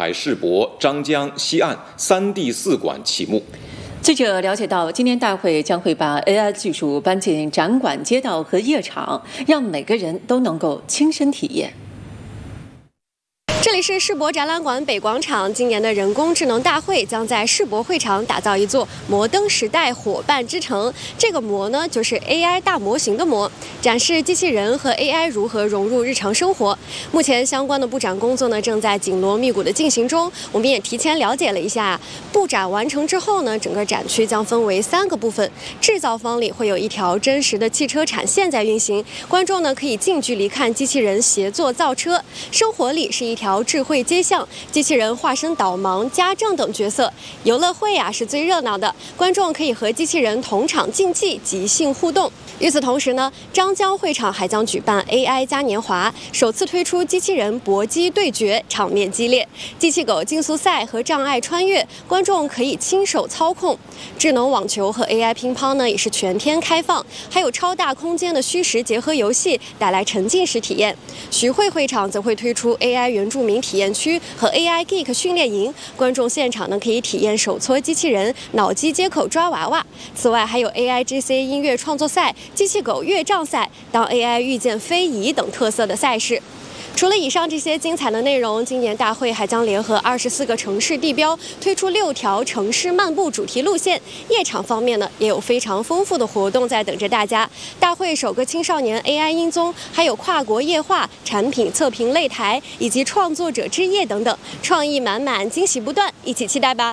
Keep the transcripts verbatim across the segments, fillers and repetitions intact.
海世博、张江、西岸三地四馆启幕。 记者了解到，今年大会将会把 A I 技术搬进展馆、街道和夜场，让每个人都能够亲身体验。 这里是世博展览馆北广场，今年的人工智能大会将在世博会场打造一座摩登时代伙伴之城。这个模呢，就是 A I 大模型的模，展示机器人和 A I 如何融入日常生活。目前相关的布展工作呢，正在紧锣密鼓的进行中。我们也提前了解了一下，布展完成之后呢，整个展区将分为三个部分。制造方里会有一条真实的汽车产线在运行，观众呢可以近距离看机器人协作造车。生活里是一条智慧街巷，机器人化身导盲、家政等角色。游乐会啊是最热闹的，观众可以和机器人同场竞技、即兴互动。与此同时呢，张江会场还将举办 A I 嘉年华，首次推出机器人搏击对决，场面激烈。机器狗竞速赛和障碍穿越，观众可以亲手操控。智能网球和 A I 乒乓呢也是全天开放，还有超大空间的虚实结合游戏，带来沉浸式体验。徐汇会场则会推出 A I 原住民体验区和 A I Geek 训练营，观众现场呢可以体验手搓机器人、脑机接口抓娃娃。此外还有 A I G C 音乐创作赛、机器狗越障赛、当 A I 遇见非遗等特色的赛事。除了以上这些精彩的内容，今年大会还将联合二十四个城市地标，推出六条城市漫步主题路线。夜场方面呢，也有非常丰富的活动在等着大家。大会首个青少年 A I 音综，还有跨国夜话、产品测评擂台以及创作者之夜等等，创意满满，惊喜不断，一起期待吧。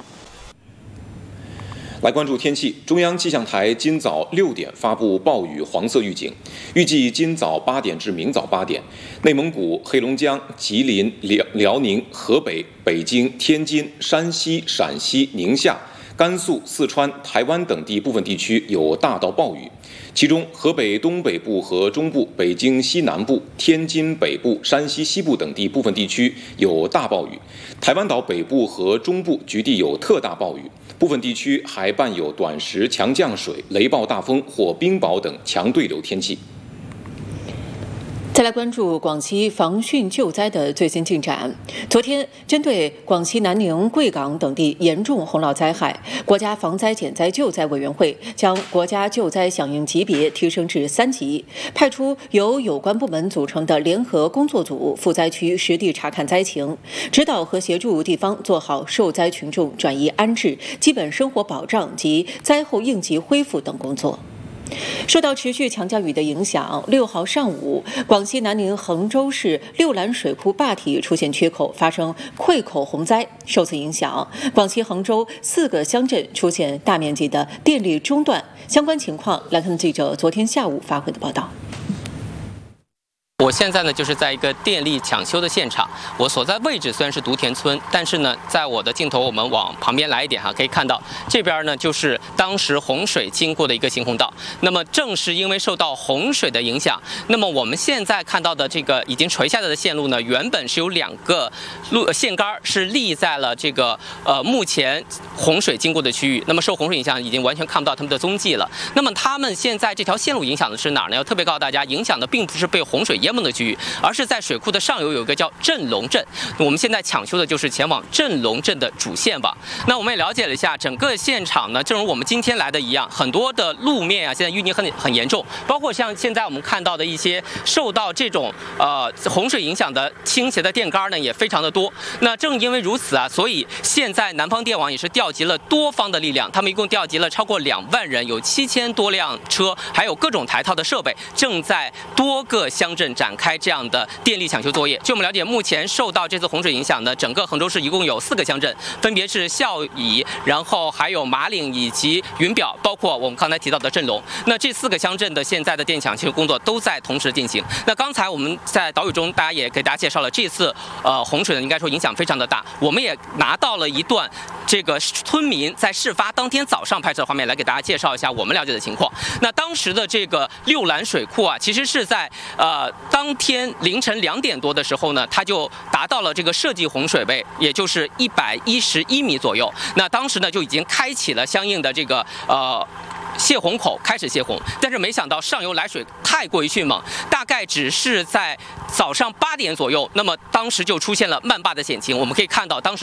来关注天气，中央气象台今早六点发布暴雨黄色预警，预计今早八点至明早八点，内蒙古、黑龙江、吉林、辽辽宁、河北、北京、天津、山西、陕西、宁夏、甘肃、四川、台湾等地部分地区有大到暴雨，其中河北东北部和中部、北京西南部、天津北部、山西西部等地部分地区有大暴雨，台湾岛北部和中部局地有特大暴雨，部分地区还伴有短时强降水、雷暴大风或冰雹等强对流天气。 再来关注广西防汛救灾的最新进展。昨天，针对广西南宁、贵港等地严重洪涝灾害，国家防灾减灾救灾委员会将国家救灾响应级别提升至三级，派出由有关部门组成的联合工作组赴灾区实地查看灾情，指导和协助地方做好受灾群众转移安置、基本生活保障及灾后应急恢复等工作。受到持续强降雨的影响，六号上午，广西南宁衡州市六兰水库坝体出现缺口，发生溃口洪灾。受此影响，广西衡州四个乡镇出现大面积的电力中断。相关情况，来看记者昨天下午发回的报道。 我现在呢就是在一个电力抢修的现场，我所在位置虽然是独田村，但是呢，在我的镜头我们往旁边来一点哈，可以看到这边呢就是当时洪水经过的一个行洪道。那么正是因为受到洪水的影响，那么我们现在看到的这个已经垂下来的线路呢，原本是有两个路线杆是立在了这个呃目前洪水经过的区域，那么受洪水影响已经完全看不到他们的踪迹了。那么他们现在这条线路影响的是哪儿呢？要特别告诉大家，影响的并不是被洪水淹没的区域，而是在水库的上游有一个叫镇龙镇，我们现在抢修的就是前往镇龙镇的主线网。那我们也了解了一下整个现场呢，正如我们今天来的一样，很多的路面啊现在淤泥很很严重，包括像现在我们看到的一些受到这种呃洪水影响的倾斜的电杆呢也非常的多。那正因为如此啊，所以现在南方电网也是调集了多方的力量，他们一共调集了超过两万人，有七千多辆车，还有各种台套的设备，正在多个乡镇展开这样的电力抢修作业。据我们了解，目前受到这次洪水影响的整个衡州市一共有四个乡镇，分别是孝乙，然后还有马岭以及云表，包括我们刚才提到的镇龙。那这四个乡镇的现在的电抢修工作都在同时进行。那刚才我们在岛屿中，大家也给大家介绍了这次呃洪水呢，应该说影响非常的大。我们也拿到了一段这个村民在事发当天早上拍摄的画面，来给大家介绍一下我们了解的情况。那当时的这个六兰水库啊，其实是在呃当天凌晨两点多的时候呢，它就达到了这个设计洪水位，也就是一百一十一米左右。那当时呢就已经开启了相应的这个呃。泄洪口开始泄洪，但是没想到上游来水太过于迅猛，大概只是在早上八点左右，那么当时就出现了漫坝的险情。我们可以看到，当时